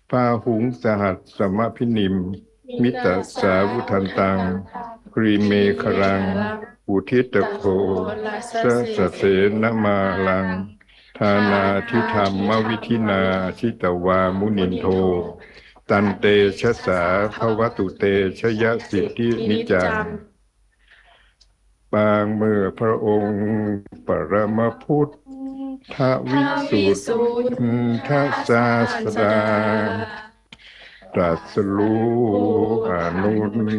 พาหุงสหัสสมพินิมมิตรสาวุทันตังกรีเมฆรังอุทิตโคสสะเสนมาลังทานาทิธรรมวิธินาชิตวามุนินโทตันเตชะสาภวตุเตชยสิทธินิจังบางเมื่อพระองค์ปรมพุทธวิสุทธศาสดาตรัสรู้อนุ